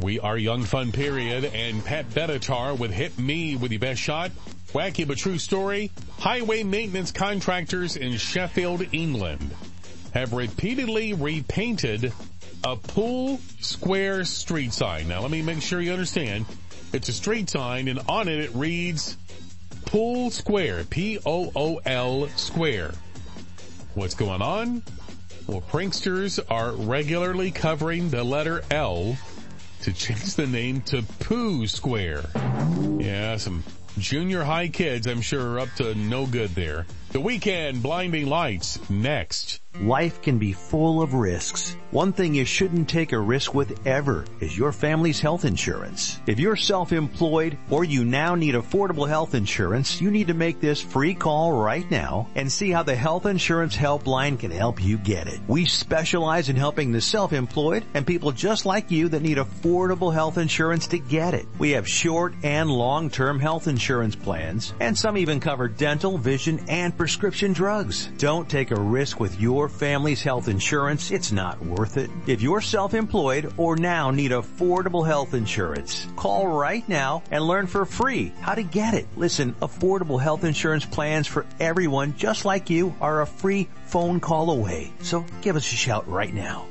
We are Young Fun Period, and Pat Benatar with Hit Me with Your Best Shot. Wacky but true story. Highway maintenance contractors in Sheffield, England have repeatedly repainted a Pool Square street sign. Now let me make sure you understand. It's a street sign, and on it reads Pool Square, P-O-O-L Square. What's going on? Well, pranksters are regularly covering the letter L to change the name to Pooh Square. Yeah, some junior high kids, I'm sure, are up to no good there. The Weekend Blinding Lights, next. Life can be full of risks. One thing you shouldn't take a risk with ever is your family's health insurance. If you're self-employed or you now need affordable health insurance, you need to make this free call right now and see how the Health Insurance Helpline can help you get it. We specialize in helping the self-employed and people just like you that need affordable health insurance to get it. We have short and long-term health insurance plans, and some even cover dental, vision, and prescription drugs. Don't take a risk with your family's health insurance. It's not worth it. If you're self-employed or now need affordable health insurance, call right now and learn for free how to get it. Listen, affordable health insurance plans for everyone just like you are a free phone call away. So give us a shout right now.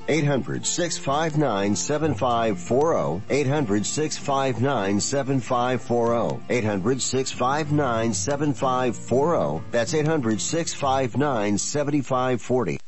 800-659-7540. 800-659-7540. 800-659-7540. That's 800-659-7540.